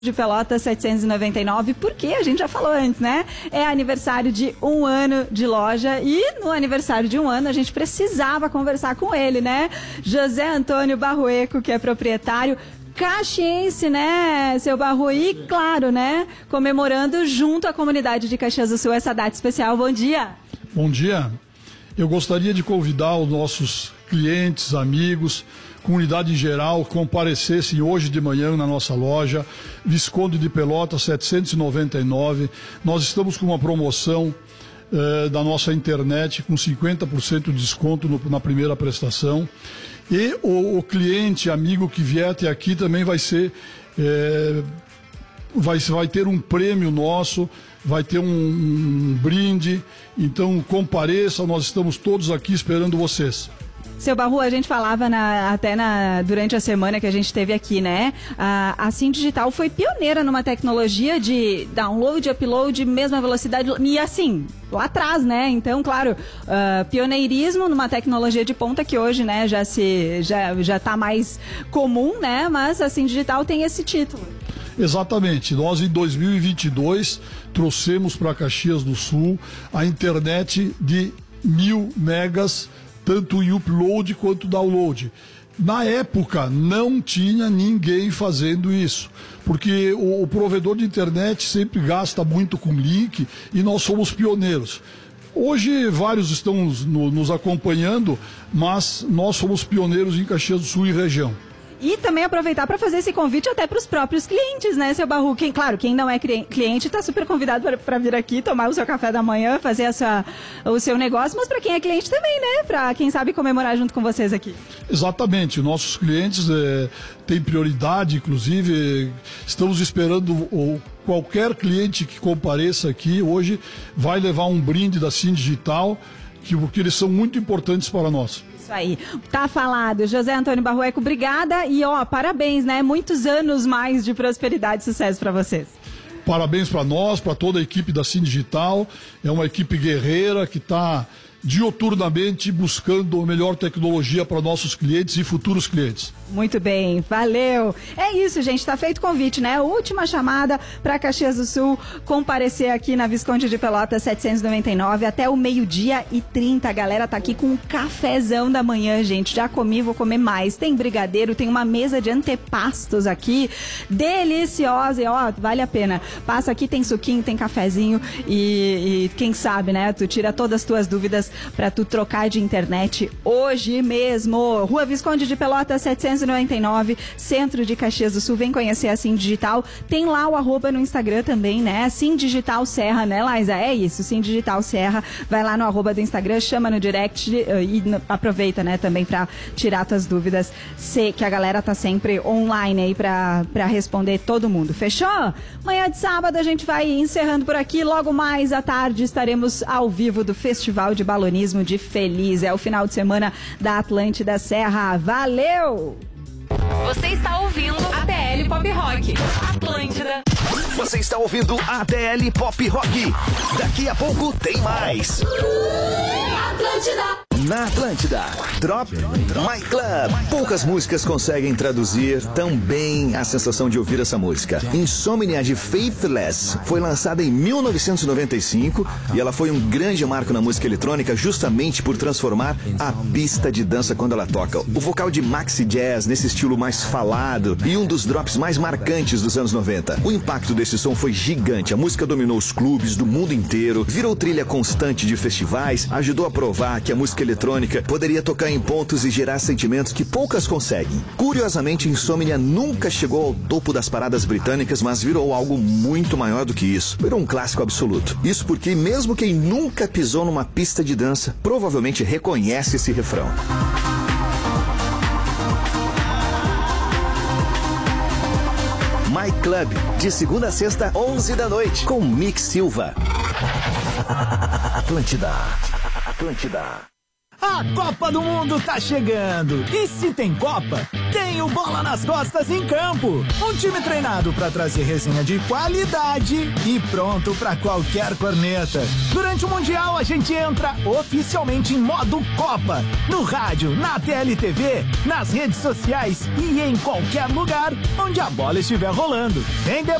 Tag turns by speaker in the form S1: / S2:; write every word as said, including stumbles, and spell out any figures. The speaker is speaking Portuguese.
S1: de Pelotas setecentos e noventa e nove, porque a gente já falou antes, né? É aniversário de um ano de loja e no aniversário de um ano a gente precisava conversar com ele, né? José Antônio Barrueco, que é proprietário caxiense, né, seu Barru? E claro, né, comemorando junto à comunidade de Caxias do Sul essa data especial. Bom dia!
S2: Bom dia! Eu gostaria de convidar os nossos clientes, amigos, comunidade em geral, comparecessem hoje de manhã na nossa loja, Visconde de Pelotas setecentos e noventa e nove. Nós estamos com uma promoção eh, da nossa internet com cinquenta por cento de desconto no, na primeira prestação. E o, o cliente, amigo que vier até aqui também vai ser, eh, vai, vai ter um prêmio nosso, vai ter um, um brinde. Então compareça, nós estamos todos aqui esperando vocês.
S1: Seu Barru, a gente falava na, até na, durante a semana que a gente esteve aqui, né? A, a Sim Digital foi pioneira numa tecnologia de download, upload, mesma velocidade, e assim, lá atrás, né? Então, claro, uh, pioneirismo numa tecnologia de ponta que hoje, né, já se, já, já tá mais comum, né? Mas a Sim Digital tem esse título.
S2: Exatamente. Nós, em dois mil e vinte e dois, trouxemos para Caxias do Sul a internet de mil megas, tanto em upload quanto download. Na época, não tinha ninguém fazendo isso, porque o, o provedor de internet sempre gasta muito com link e nós somos pioneiros. Hoje, vários estão nos, nos acompanhando, mas nós somos pioneiros em Caxias do Sul e região.
S1: E também aproveitar para fazer esse convite até para os próprios clientes, né, seu Barru? Quem, claro, quem não é cliente está super convidado para vir aqui, tomar o seu café da manhã, fazer a sua, o seu negócio, mas para quem é cliente também, né? Para quem sabe comemorar junto com vocês aqui.
S2: Exatamente. Nossos clientes é, têm prioridade, inclusive, estamos esperando o, qualquer cliente que compareça aqui hoje vai levar um brinde da Sim Digital, que, porque eles são muito importantes para nós.
S1: Isso aí, tá falado. José Antônio Barrueco, obrigada e ó, parabéns, né? Muitos anos mais de prosperidade e sucesso para vocês.
S2: Parabéns para nós, para toda a equipe da Sim Digital. É uma equipe guerreira que está dioturnamente buscando a melhor tecnologia para nossos clientes e futuros clientes.
S1: Muito bem, valeu. É isso, gente, tá feito o convite, né? Última chamada para Caxias do Sul comparecer aqui na Visconde de Pelotas setecentos e noventa e nove até o meio-dia e trinta. A galera tá aqui com um cafezão da manhã, gente. Já comi, vou comer mais. Tem brigadeiro, tem uma mesa de antepastos aqui, deliciosa e ó, vale a pena. Passa aqui, tem suquinho, tem cafezinho e, e quem sabe, né? Tu tira todas as tuas dúvidas para tu trocar de internet hoje mesmo. Rua Visconde de Pelotas setecentos e noventa e nove, centro de Caxias do Sul. Vem conhecer a Sim Digital. Tem lá o arroba no Instagram também, né? Sim Digital Serra, né, Laísa? É isso, Sim Digital Serra. Vai lá no arroba do Instagram, chama no direct e aproveita, né, também para tirar tuas dúvidas. Sei que a galera tá sempre online aí para para responder todo mundo. Fechou? Manhã de sábado a gente vai encerrando por aqui. Logo mais à tarde estaremos ao vivo do Festival de Balonismo de Feliz. É o final de semana da Atlântida Serra. Valeu!
S3: Você está ouvindo A T L Pop Rock. Atlântida.
S4: Você está ouvindo A T L Pop Rock. Daqui a pouco tem mais. Atlântida. Na Atlântida, Drop My Club. Poucas músicas conseguem traduzir tão bem a sensação de ouvir essa música. Insomnia de Faithless foi lançada em mil novecentos e noventa e cinco e ela foi um grande marco na música eletrônica justamente por transformar a pista de dança quando ela toca. O vocal de maxi jazz nesse estilo mais falado e um dos drops mais marcantes dos anos noventa. O impacto desse som foi gigante. A música dominou os clubes do mundo inteiro, virou trilha constante de festivais, ajudou a provar que a música eletrônica poderia tocar em pontos e gerar sentimentos que poucas conseguem. Curiosamente, Insomnia nunca chegou ao topo das paradas britânicas, mas virou algo muito maior do que isso. Virou um clássico absoluto. Isso porque mesmo quem nunca pisou numa pista de dança, provavelmente reconhece esse refrão. My Club, de segunda a sexta, onze da noite, com Mick Silva. Atlântida. Atlântida.
S5: A Copa do Mundo tá chegando. E se tem Copa, tem o Bola nas Costas em campo. Um time treinado para trazer resenha de qualidade e pronto para qualquer corneta. Durante o Mundial, a gente entra oficialmente em modo Copa. No rádio, na T L T V, nas redes sociais e em qualquer lugar onde a bola estiver rolando. Vem